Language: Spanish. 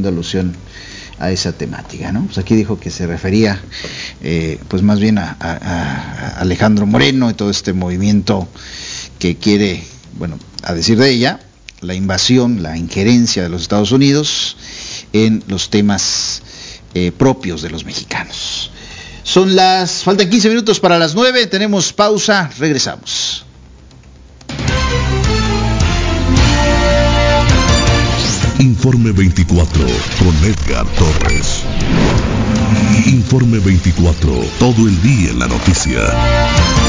alusión a esa temática, ¿no? Pues aquí dijo que se refería pues más bien a Alejandro Moreno y todo este movimiento que quiere, bueno, a decir de ella, la invasión, la injerencia de los Estados Unidos en los temas propios de los mexicanos. Faltan 15 minutos para las 9, tenemos pausa, regresamos. Informe 24 con Edgar Torres. Informe 24, todo el día en la noticia.